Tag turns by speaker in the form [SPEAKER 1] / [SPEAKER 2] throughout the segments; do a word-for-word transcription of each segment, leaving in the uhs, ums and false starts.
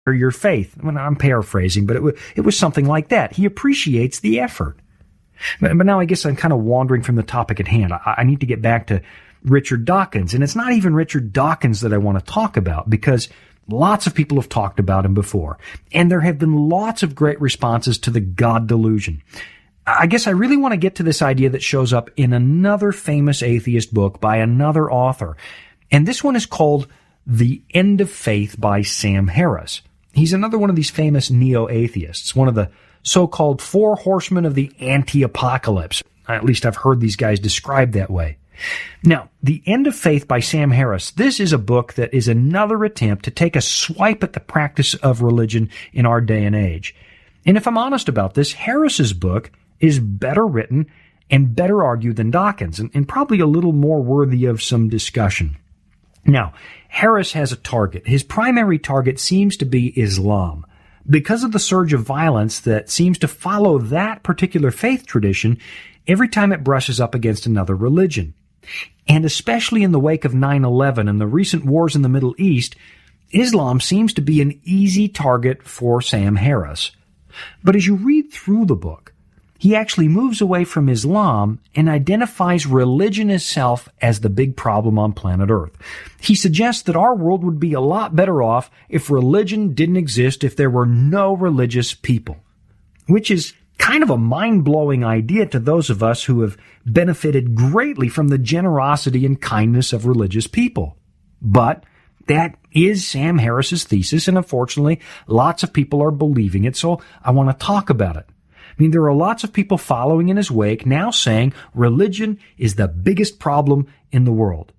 [SPEAKER 1] your faith. I mean, I'm paraphrasing, but it was, it was something like that. He appreciates the effort. But, but now I guess I'm kind of wandering from the topic at hand. I, I need to get back to Richard Dawkins. And it's not even Richard Dawkins that I want to talk about, because lots of people have talked about him before. And there have been lots of great responses to the God delusion. I guess I really want to get to this idea that shows up in another famous atheist book by another author. And this one is called The End of Faith by Sam Harris. He's another one of these famous neo-atheists, one of the so-called four horsemen of the anti-apocalypse. At least I've heard these guys described that way. Now, The End of Faith by Sam Harris, this is a book that is another attempt to take a swipe at the practice of religion in our day and age. And if I'm honest about this, Harris's book is better written and better argued than Dawkins, and, and probably a little more worthy of some discussion. Now, Harris has a target. His primary target seems to be Islam. Because of the surge of violence that seems to follow that particular faith tradition every time it brushes up against another religion. And especially in the wake of nine eleven and the recent wars in the Middle East, Islam seems to be an easy target for Sam Harris. But as you read through the book, he actually moves away from Islam and identifies religion itself as the big problem on planet Earth. He suggests that our world would be a lot better off if religion didn't exist, if there were no religious people, which is kind of a mind-blowing idea to those of us who have benefited greatly from the generosity and kindness of religious people. But that is Sam Harris's thesis, and unfortunately, lots of people are believing it, so I want to talk about it. I mean, there are lots of people following in his wake now saying religion is the biggest problem in the world.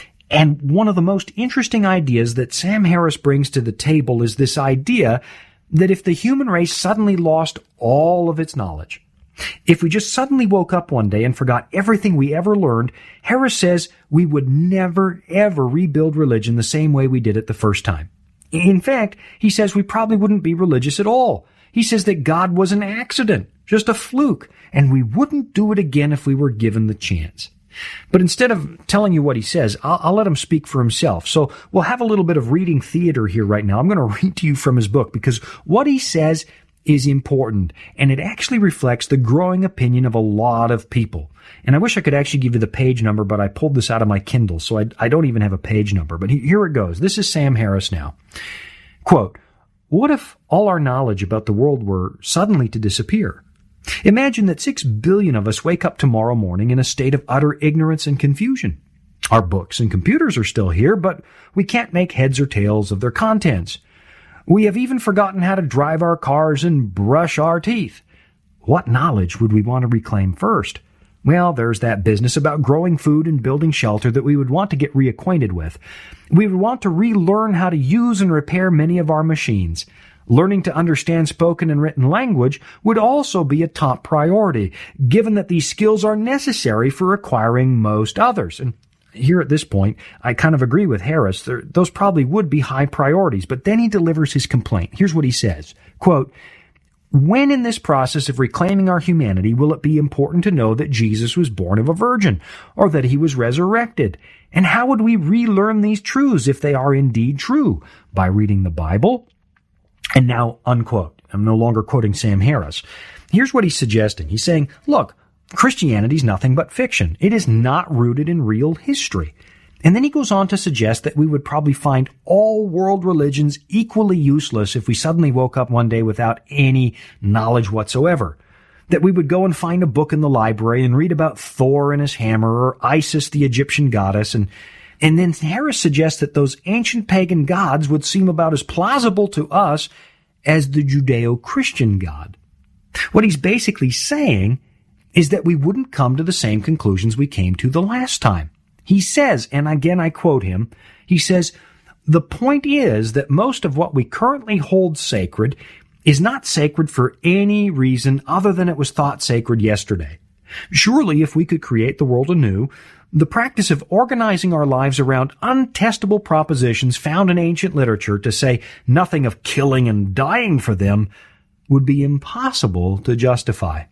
[SPEAKER 1] And one of the most interesting ideas that Sam Harris brings to the table is this idea that if the human race suddenly lost all of its knowledge, if we just suddenly woke up one day and forgot everything we ever learned, Harris says we would never, ever rebuild religion the same way we did it the first time. In fact, he says we probably wouldn't be religious at all. He says that God was an accident, just a fluke, and we wouldn't do it again if we were given the chance. But instead of telling you what he says, I'll, I'll let him speak for himself. So we'll have a little bit of reading theater here right now. I'm going to read to you from his book because what he says is important, and it actually reflects the growing opinion of a lot of people. And I wish I could actually give you the page number, but I pulled this out of my Kindle, so I, I don't even have a page number. But here it goes. This is Sam Harris now. Quote, "What if all our knowledge about the world were suddenly to disappear? Imagine that six billion of us wake up tomorrow morning in a state of utter ignorance and confusion. Our books and computers are still here, but we can't make heads or tails of their contents. We have even forgotten how to drive our cars and brush our teeth. What knowledge would we want to reclaim first? Well, there's that business about growing food and building shelter that we would want to get reacquainted with. We would want to relearn how to use and repair many of our machines. Learning to understand spoken and written language would also be a top priority, given that these skills are necessary for acquiring most others." And here at this point, I kind of agree with Harris. There, those probably would be high priorities, but then he delivers his complaint. Here's what he says, quote, "When in this process of reclaiming our humanity will it be important to know that Jesus was born of a virgin, or that he was resurrected? And how would we relearn these truths if they are indeed true? By reading the Bible?" And now, unquote. I'm no longer quoting Sam Harris. Here's what he's suggesting. He's saying, look, Christianity is nothing but fiction. It is not rooted in real history. And then he goes on to suggest that we would probably find all world religions equally useless if we suddenly woke up one day without any knowledge whatsoever. That we would go and find a book in the library and read about Thor and his hammer, or Isis, the Egyptian goddess, and And then Harris suggests that those ancient pagan gods would seem about as plausible to us as the Judeo-Christian God. What he's basically saying is that we wouldn't come to the same conclusions we came to the last time. He says, and again I quote him, he says, "The point is that most of what we currently hold sacred is not sacred for any reason other than it was thought sacred yesterday. Surely if we could create the world anew, the practice of organizing our lives around untestable propositions found in ancient literature, to say nothing of killing and dying for them, would be impossible to justify."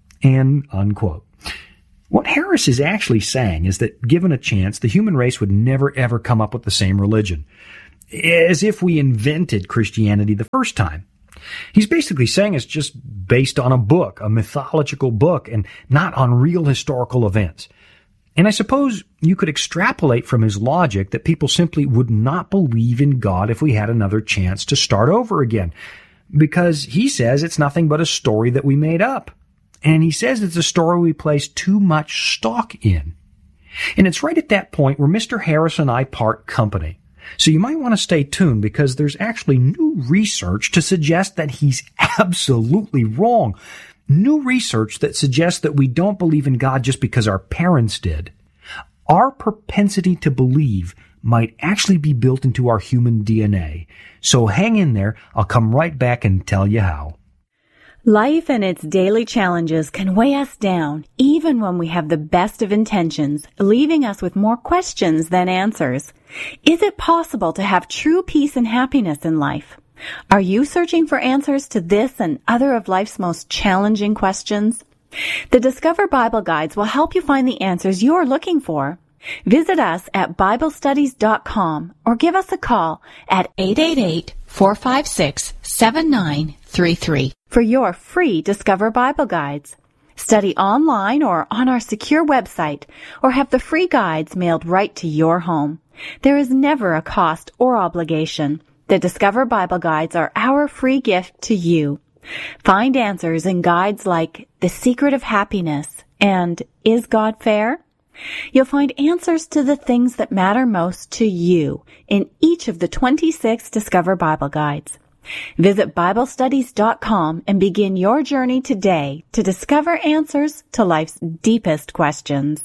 [SPEAKER 1] And unquote. What Harris is actually saying is that given a chance, the human race would never ever come up with the same religion. as if we invented Christianity the first time. He's basically saying it's just based on a book, a mythological book, and not on real historical events. And I suppose you could extrapolate from his logic that people simply would not believe in God if we had another chance to start over again, because he says it's nothing but a story that we made up. And he says it's a story we place too much stock in. And it's right at that point where Mister Harris and I part company. So you might want to stay tuned, because there's actually new research to suggest that he's absolutely wrong. New research that suggests that we don't believe in God just because our parents did. Our propensity to believe might actually be built into our human D N A. So hang in there. I'll come right back and tell you how.
[SPEAKER 2] Life and its daily challenges can weigh us down, even when we have the best of intentions, leaving us with more questions than answers. Is it possible to have true peace and happiness in life? Are you searching for answers to this and other of life's most challenging questions? The Discover Bible Guides will help you find the answers you're looking for. Visit us at Bible Studies dot com or give us a call at eight eight eight, four five six, seven nine three three for your free Discover Bible Guides. Study online or on our secure website, or have the free guides mailed right to your home. There is never a cost or obligation. The Discover Bible Guides are our free gift to you. Find answers in guides like The Secret of Happiness and Is God Fair? You'll find answers to the things that matter most to you in each of the twenty-six Discover Bible Guides. Visit Bible Studies dot com and begin your journey today to discover answers to life's deepest questions.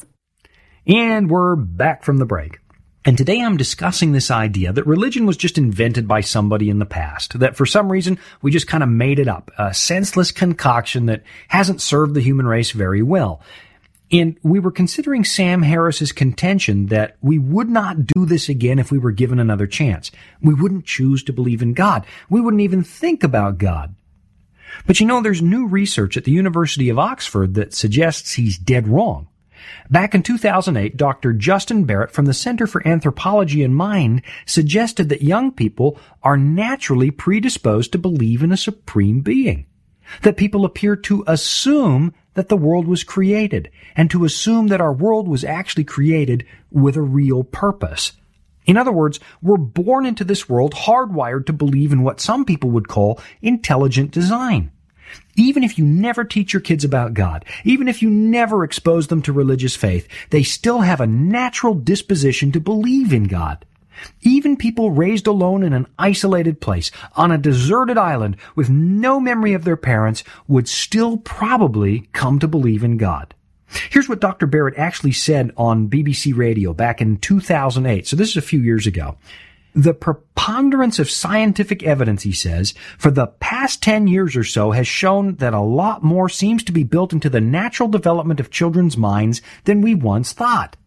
[SPEAKER 1] And we're back from the break. And today I'm discussing this idea that religion was just invented by somebody in the past, that for some reason we just kind of made it up, a senseless concoction that hasn't served the human race very well. And we were considering Sam Harris's contention that we would not do this again if we were given another chance. We wouldn't choose to believe in God. We wouldn't even think about God. But you know, there's new research at the University of Oxford that suggests he's dead wrong. Back in two thousand eight, Doctor Justin Barrett from the Center for Anthropology and Mind suggested that young people are naturally predisposed to believe in a supreme being. That people appear to assume that the world was created, and to assume that our world was actually created with a real purpose. In other words, we're born into this world hardwired to believe in what some people would call intelligent design. Even if you never teach your kids about God, even if you never expose them to religious faith, they still have a natural disposition to believe in God. Even people raised alone in an isolated place, on a deserted island with no memory of their parents, would still probably come to believe in God. Here's what Doctor Barrett actually said on B B C Radio back in two thousand eight. So this is a few years ago. The preponderance of scientific evidence, he says, for the past ten years or so has shown that a lot more seems to be built into the natural development of children's minds than we once thought,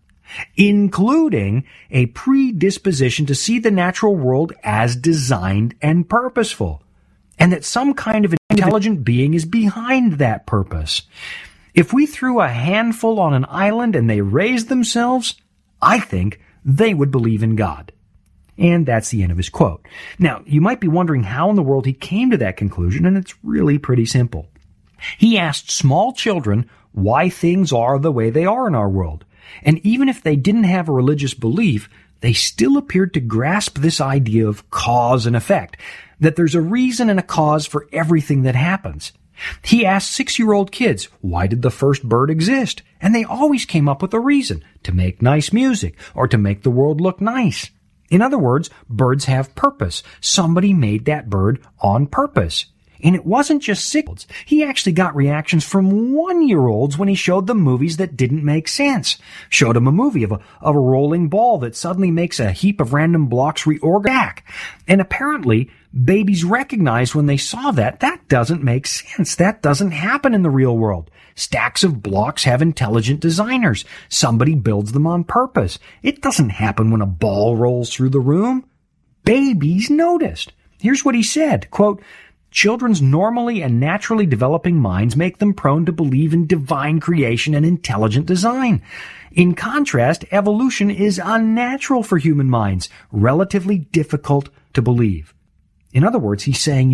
[SPEAKER 1] including a predisposition to see the natural world as designed and purposeful, and that some kind of intelligent being is behind that purpose. If we threw a handful on an island and they raised themselves, I think they would believe in God. And that's the end of his quote. Now, you might be wondering how in the world he came to that conclusion, and it's really pretty simple. He asked small children why things are the way they are in our world. And even if they didn't have a religious belief, they still appeared to grasp this idea of cause and effect, that there's a reason and a cause for everything that happens. He asked six-year-old kids, why did the first bird exist? And they always came up with a reason, to make nice music or to make the world look nice. In other words, birds have purpose. Somebody made that bird on purpose. And it wasn't just six-year-olds. He actually got reactions from one-year-olds when he showed them movies that didn't make sense. Showed them a movie of a, of a rolling ball that suddenly makes a heap of random blocks reorganize. And apparently, babies recognized when they saw that, that doesn't make sense. That doesn't happen in the real world. Stacks of blocks have intelligent designers. Somebody builds them on purpose. It doesn't happen when a ball rolls through the room. Babies noticed. Here's what he said, quote, Children's normally and naturally developing minds make them prone to believe in divine creation and intelligent design. In contrast, evolution is unnatural for human minds, relatively difficult to believe. In other words, he's saying